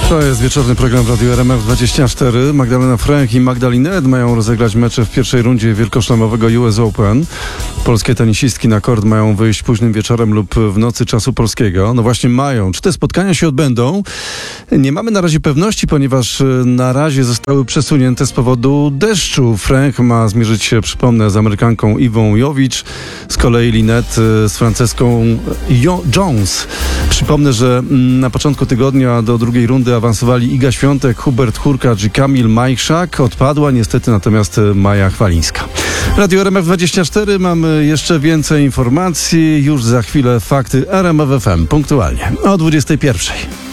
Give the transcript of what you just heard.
To jest wieczorny program w Radiu RMF24. Magdalena Fręch i Magdalena Ed mają rozegrać mecze w pierwszej rundzie wielkoszlemowego US Open. Polskie tenisistki na kort mają wyjść późnym wieczorem lub w nocy czasu polskiego. No właśnie mają. Czy te spotkania się odbędą? Nie mamy na razie pewności, ponieważ na razie zostały przesunięte z powodu deszczu. Fręch ma zmierzyć się, przypomnę, z Amerykanką Iwą Jovic, z kolei Linette z Franceską Jones. Przypomnę, że na początku tygodnia do drugiej rundy awansowali Iga Świątek, Hubert Hurkacz i Kamil Majchrzak. Odpadła niestety natomiast Maja Chwalińska. Radio RMF24, mamy jeszcze więcej informacji. Już za chwilę fakty RMF FM punktualnie o 21:00.